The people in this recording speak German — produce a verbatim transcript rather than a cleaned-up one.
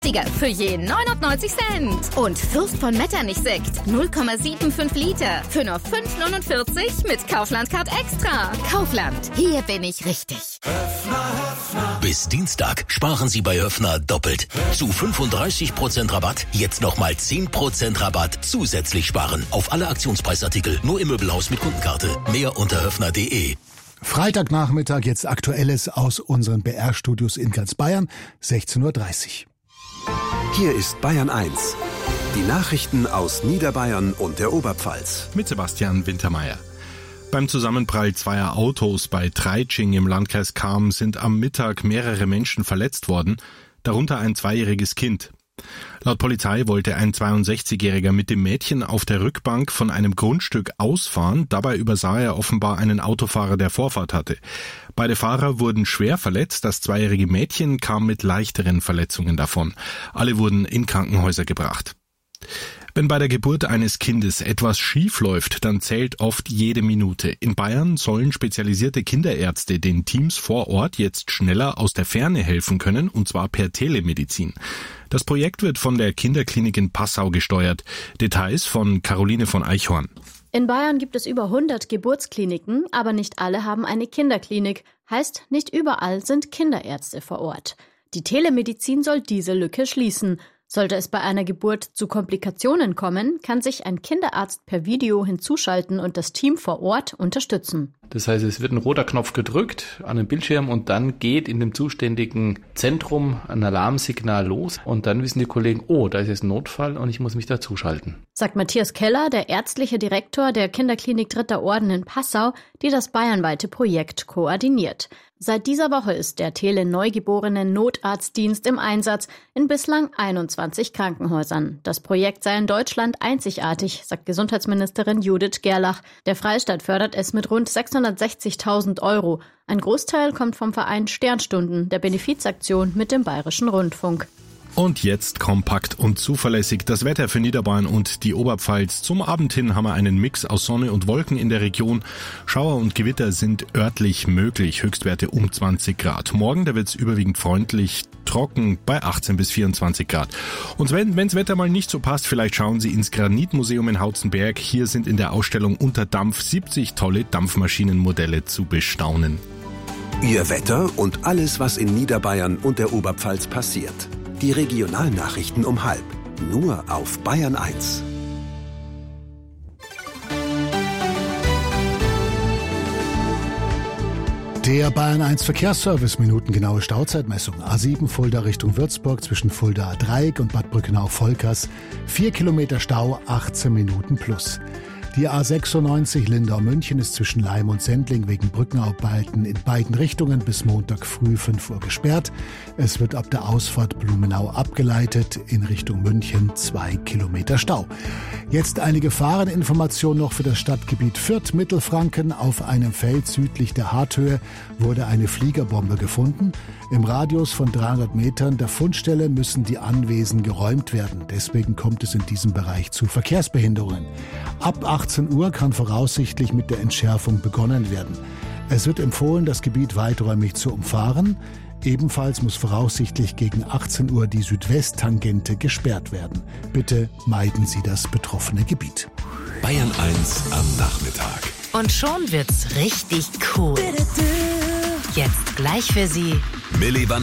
günstiger für je neunundneunzig Cent. Und Fürst von Metternich-Sekt, null Komma fünfundsiebzig Liter, für nur fünf neunundvierzig mit Kaufland-Card Extra. Kaufland, hier bin ich richtig. Bis Dienstag sparen Sie bei Höffner doppelt. Zu fünfunddreißig Prozent Rabatt, jetzt nochmal zehn Prozent Rabatt zusätzlich sparen. Auf alle Aktionspreisartikel, nur im Möbelhaus mit Kundenkarte. Mehr unter höffner punkt de. Freitagnachmittag, jetzt Aktuelles aus unseren B R-Studios in ganz Bayern, sechzehn Uhr dreißig. Hier ist Bayern eins. Die Nachrichten aus Niederbayern und der Oberpfalz. Mit Sebastian Wintermeyer. Beim Zusammenprall zweier Autos bei Treitsching im Landkreis Cham sind am Mittag mehrere Menschen verletzt worden, darunter ein zweijähriges Kind. Laut Polizei wollte ein zweiundsechzigjähriger mit dem Mädchen auf der Rückbank von einem Grundstück ausfahren. Dabei übersah er offenbar einen Autofahrer, der Vorfahrt hatte. Beide Fahrer wurden schwer verletzt. Das zweijährige Mädchen kam mit leichteren Verletzungen davon. Alle wurden in Krankenhäuser gebracht. Wenn bei der Geburt eines Kindes etwas schief läuft, dann zählt oft jede Minute. In Bayern sollen spezialisierte Kinderärzte den Teams vor Ort jetzt schneller aus der Ferne helfen können, und zwar per Telemedizin. Das Projekt wird von der Kinderklinik in Passau gesteuert. Details von Caroline von Eichhorn. In Bayern gibt es über hundert Geburtskliniken, aber nicht alle haben eine Kinderklinik. Heißt, nicht überall sind Kinderärzte vor Ort. Die Telemedizin soll diese Lücke schließen. Sollte es bei einer Geburt zu Komplikationen kommen, kann sich ein Kinderarzt per Video hinzuschalten und das Team vor Ort unterstützen. Das heißt, es wird ein roter Knopf gedrückt an den Bildschirm und dann geht in dem zuständigen Zentrum ein Alarmsignal los und dann wissen die Kollegen, oh, da ist jetzt ein Notfall und ich muss mich dazuschalten. Sagt Matthias Keller, der ärztliche Direktor der Kinderklinik Dritter Orden in Passau, die das bayernweite Projekt koordiniert. Seit dieser Woche ist der Tele-Neugeborenen-Notarztdienst im Einsatz in bislang einundzwanzig Krankenhäusern. Das Projekt sei in Deutschland einzigartig, sagt Gesundheitsministerin Judith Gerlach. Der Freistaat fördert es mit rund sechshundertsechzigtausend Euro. Ein Großteil kommt vom Verein Sternstunden, der Benefizaktion mit dem Bayerischen Rundfunk. Und jetzt kompakt und zuverlässig das Wetter für Niederbayern und die Oberpfalz. Zum Abend hin haben wir einen Mix aus Sonne und Wolken in der Region. Schauer und Gewitter sind örtlich möglich, Höchstwerte um zwanzig Grad. Morgen, da wird's überwiegend freundlich, trocken bei achtzehn bis vierundzwanzig Grad. Und wenn wenn's Wetter mal nicht so passt, vielleicht schauen Sie ins Granitmuseum in Hautzenberg. Hier sind in der Ausstellung Unter Dampf siebzig tolle Dampfmaschinenmodelle zu bestaunen. Ihr Wetter und alles, was in Niederbayern und der Oberpfalz passiert. Die Regionalnachrichten um halb. Nur auf Bayern eins. Der Bayern eins Verkehrsservice, minutengenaue Stauzeitmessung. A sieben Fulda Richtung Würzburg zwischen Fulda Dreieck und Bad Brückenau-Volkers. Vier Kilometer Stau, achtzehn Minuten plus. Die A sechsundneunzig Lindau-München ist zwischen Leim und Sendling wegen Brückenabhalten in beiden Richtungen bis Montag früh fünf Uhr gesperrt. Es wird ab der Ausfahrt Blumenau abgeleitet, in Richtung München zwei Kilometer Stau. Jetzt eine Gefahreninformation noch für das Stadtgebiet Fürth, Mittelfranken. Auf einem Feld südlich der Harthöhe wurde eine Fliegerbombe gefunden. Im Radius von dreihundert Metern der Fundstelle müssen die Anwesen geräumt werden. Deswegen kommt es in diesem Bereich zu Verkehrsbehinderungen. Ab achtzehn Uhr kann voraussichtlich mit der Entschärfung begonnen werden. Es wird empfohlen, das Gebiet weiträumig zu umfahren. Ebenfalls muss voraussichtlich gegen achtzehn Uhr die Südwesttangente gesperrt werden. Bitte meiden Sie das betroffene Gebiet. Bayern eins am Nachmittag. Und schon wird's richtig cool. Jetzt gleich für Sie Milli